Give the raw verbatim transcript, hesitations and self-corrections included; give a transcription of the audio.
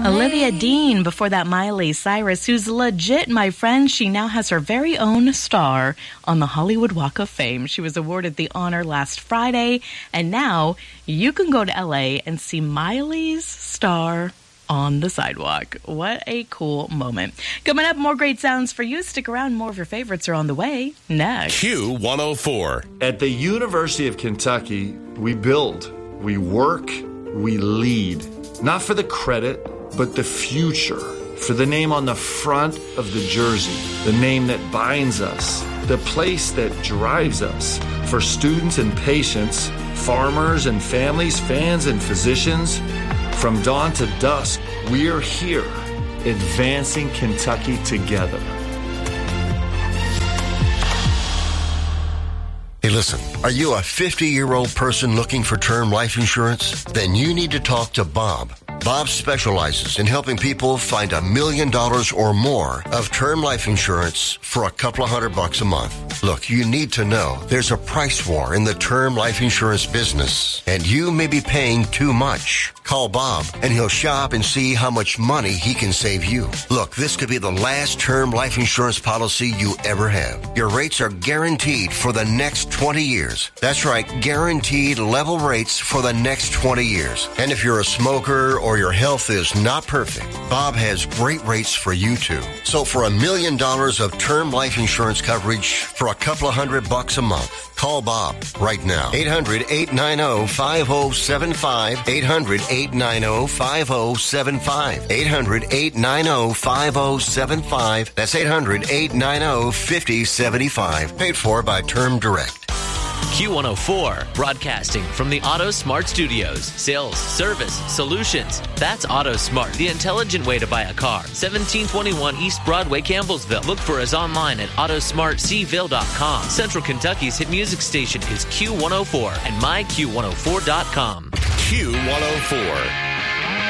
Olivia Dean, before that Miley Cyrus, who's legit, my friend. She now has her very own star on the Hollywood Walk of Fame. She was awarded the honor last Friday, and now you can go to L A and see Miley's star on the sidewalk. What a cool moment. Coming up, more great sounds for you. Stick around. More of your favorites are on the way next. Q one oh four. At the University of Kentucky, we build, we work, we lead. Not for the credit, but the future. For the name on the front of the jersey. The name that binds us. The place that drives us. For students and patients, farmers and families, fans and physicians. From dawn to dusk, we're here, advancing Kentucky together. Hey, listen, are you a fifty-year-old person looking for term life insurance? Then you need to talk to Bob. Bob specializes in helping people find a million dollars or more of term life insurance for a couple of hundred bucks a month. Look, you need to know there's a price war in the term life insurance business, and you may be paying too much. Call Bob, and he'll shop and see how much money he can save you. Look, this could be the last term life insurance policy you ever have. Your rates are guaranteed for the next twenty years. That's right, guaranteed level rates for the next twenty years. And if you're a smoker or your health is not perfect, Bob has great rates for you too. So for a million dollars of term life insurance coverage for a couple of hundred bucks a month, call Bob right now. eight hundred, eight nine zero, five zero seven five. eight hundred, eight nine zero, five zero seven five. eight hundred, eight nine zero, five zero seven five. That's eight hundred, eight nine zero, five zero seven five. Paid for by Term Direct. Q one oh four, broadcasting from the Auto Smart Studios. Sales, service, solutions. That's Auto Smart, the intelligent way to buy a car. seventeen twenty-one East Broadway, Campbellsville. Look for us online at auto smart c ville dot com. Central Kentucky's hit music station is Q one oh four and my q one oh four dot com. Q one oh four.